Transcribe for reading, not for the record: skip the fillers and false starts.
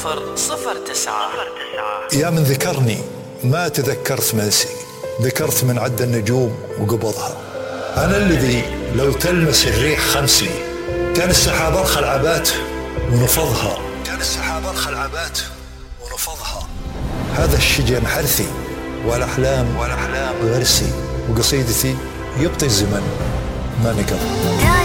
يا من ذكرني ما تذكرت منسي، ذكرت من عد النجوم وقبضها. أنا الذي لو تلمس الريح خمسي، كان السحاب أرخى العبات ونفضها، هذا الشجن حرثي والأحلام غرسي، وقصيدتي يبطي الزمن ما نقضها.